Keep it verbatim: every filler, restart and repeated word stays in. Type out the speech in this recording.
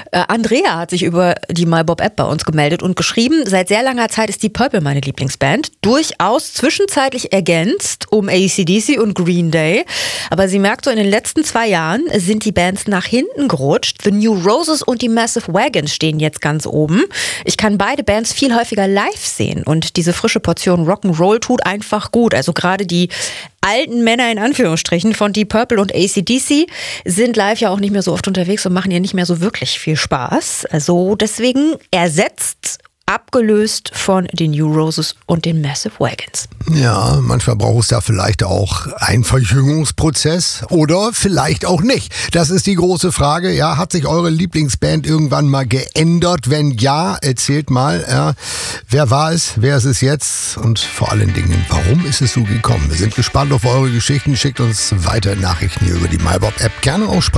Äh, Andrea hat sich über die MyBob-App bei uns gemeldet und geschrieben, seit sehr langer Zeit ist die Purple meine Lieblingsband. Durchaus zwischenzeitlich ergänzt um A C D C und Green Day. Aber sie merkt so, in den letzten zwei Jahren sind die Bands nach hinten gerutscht. The New Roses und die Massive Wagons stehen jetzt ganz oben. Ich kann beide Bands viel häufiger live sehen und diese frische Portion Rock'n'Roll tut einfach gut. Also gerade die alten Männer in Anführungsstrichen von Deep Purple und A C D C sind live ja auch nicht mehr so oft unterwegs und machen ja nicht mehr so wirklich viel Spaß. Also deswegen ersetzt, abgelöst von den New Roses und den Massive Wagons. Ja, manchmal braucht es da vielleicht auch einen Verjüngungsprozess oder vielleicht auch nicht. Das ist die große Frage. Ja, hat sich eure Lieblingsband irgendwann mal geändert? Wenn ja, erzählt mal, ja, wer war es, wer ist es jetzt und vor allen Dingen, warum ist es so gekommen? Wir sind gespannt auf eure Geschichten. Schickt uns weitere Nachrichten hier über die MyBob-App. Gerne auch Sprache.